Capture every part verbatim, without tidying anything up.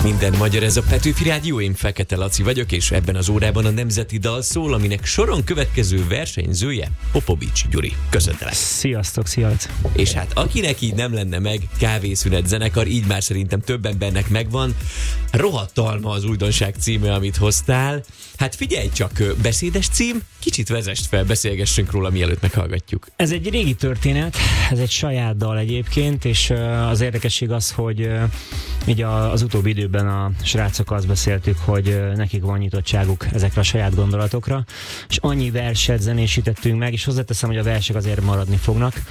Minden magyar, ez a Petőfi Rádió, én Fekete Laci vagyok, és ebben az órában a nemzeti dal szól, aminek soron következő versenyzője Popovics Gyuri. Köszöntelek! Sziasztok, sziasztok! És hát akinek így nem lenne meg, Kávészünet zenekar, így már szerintem több embernek megvan. Rohadt alma az újdonság címe, amit hoztál. Hát figyelj csak, beszédes cím, kicsit vezest fel, beszélgessünk róla, mielőtt meghallgatjuk. Ez egy régi történet, ez egy saját dal egyébként, és az érdekesség az, hogy így az utóbbi időben a srácok azt beszéltük, hogy nekik van nyitottságuk ezekre a saját gondolatokra, és annyi verset zenésítettünk meg, és hozzáteszem, hogy a versek azért maradni fognak,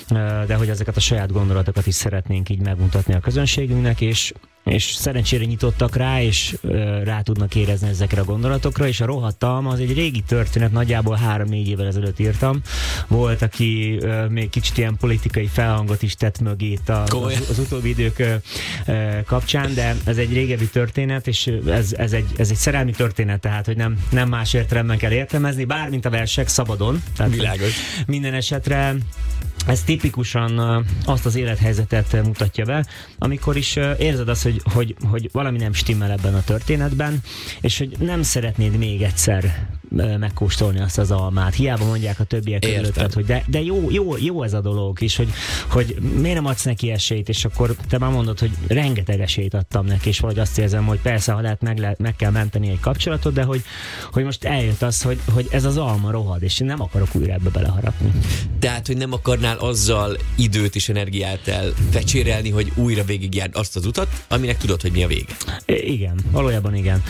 de hogy ezeket a saját gondolatokat is szeretnénk így megmutatni a közönségünknek, és és szerencsére nyitottak rá, és ö, rá tudnak érezni ezekre a gondolatokra, és a Rohadt alma az egy régi történet, nagyjából három-négy évvel ezelőtt írtam. Volt, aki ö, még kicsit ilyen politikai felhangot is tett mögé itt a, az, az utóbbi idők ö, ö, kapcsán, de ez egy régebbi történet, és ez, ez, egy, ez egy szerelmi történet, tehát, hogy nem, nem más értelemben kell értelmezni, bármint a versek szabadon. Tehát, világos. Minden esetre ez tipikusan azt az élethelyzetet mutatja be, amikor is érzed azt, hogy, hogy, hogy valami nem stimmel ebben a történetben, és hogy nem szeretnéd még egyszer megkóstolni azt az almát. Hiába mondják a többiek körülötted, hogy de, de jó, jó, jó ez a dolog, és hogy, hogy miért nem adsz neki esélyt, és akkor te már mondod, hogy rengeteg esélyt adtam neki, és vagy azt érzem, hogy persze, ha lehet, meg, lehet, meg kell menteni egy kapcsolatot, de hogy, hogy most eljött az, hogy, hogy ez az alma rohad, és én nem akarok újra ebbe beleharapni. Tehát, hogy nem akarnál azzal időt és energiát elfecsérelni, hogy újra végigjárd azt az utat, aminek tudod, hogy mi a vége. Igen, valójában igen.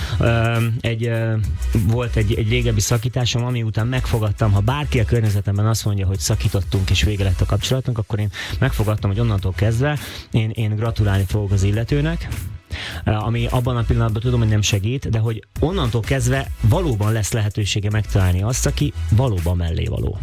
Egy, volt egy, egy régebbi szakításom, ami után megfogadtam, ha bárki a környezetemben azt mondja, hogy szakítottunk és vége lett a kapcsolatunk, akkor én megfogadtam, hogy onnantól kezdve én, én gratulálni fogok az illetőnek, ami abban a pillanatban tudom, hogy nem segít, de hogy onnantól kezdve valóban lesz lehetősége megtalálni azt, aki valóban mellé való.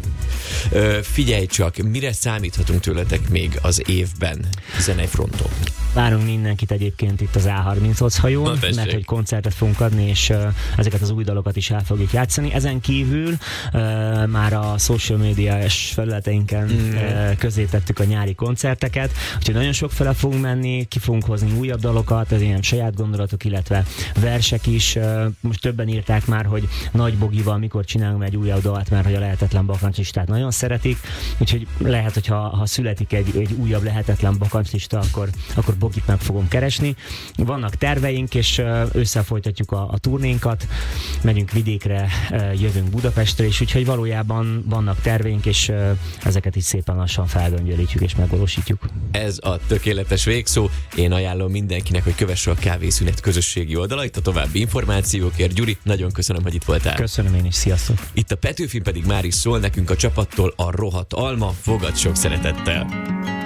Ö, figyelj csak, mire számíthatunk tőletek még az évben zenei fronton? Várunk mindenkit egyébként itt az á harmincnyolc hajón, mert hogy koncertet fogunk adni, és uh, ezeket az új dalokat is el fogjuk játszani. Ezen kívül uh, már a social médiás felületeinken mm. uh, közé tettük a nyári koncerteket, úgyhogy nagyon sok fele fogunk menni, ki fogunk hozni újabb dalokat, ez ilyen saját gondolatok, illetve versek is. Uh, most többen írták már, hogy Nagy Bogival mikor csinálunk egy újabb dalt, mert hogy a Lehetetlen bakancslistát nagyon szeretik, úgyhogy lehet, hogy ha, ha születik egy, egy újabb Lehetetlen bakancslista, akkor, akkor Bogit meg fogom keresni. Vannak terveink, és ősszel folytatjuk a, a turnénkat, megyünk vidékre, jövünk Budapestre, és úgyhogy valójában vannak terveink, és ezeket is szépen lassan felgöngyölítjük és megvalósítjuk. Ez a tökéletes végszó. Én ajánlom mindenkinek, hogy kövesse a Kávészünet közösségi oldalait a további információkért. Gyuri, nagyon köszönöm, hogy itt voltál. Köszönöm én is, sziasztok! Itt a Petőfin pedig már is szól nekünk a csapattól, a Rohadt alma, fogad sok szeretettel!